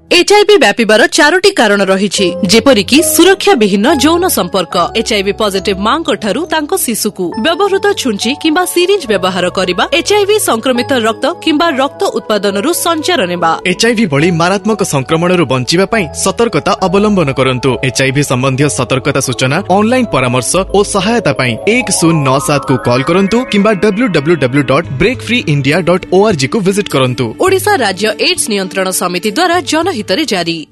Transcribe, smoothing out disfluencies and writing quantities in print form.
HIV व्यापिबार 4टी कारण रहिछि जेपरिकि सुरक्षा विहीन यौन संपर्क एचआईवी पॉजिटिव मांको ठारू तांको शिशुकु व्यवहृत छुंची किंबा सिरिंज व्यवहार करिबा एचआईवी संक्रमित रक्त किंबा रक्त उत्पादनरु संचार नेबा एचआईवी भली मारात्मक संक्रमणरु बंचिबा पई सतर्कता अवलंबन करंतु। एचआईवी संबंधी सतर्कता सूचना ऑनलाइन परामर्श और सहायता पई 1097 को कॉल करंतु किंबा www.breakfreeindia.org को विजिट करंतु। ओडिशा राज्य एड्स नियंत्रण समिति द्वारा जनहितरे जारी।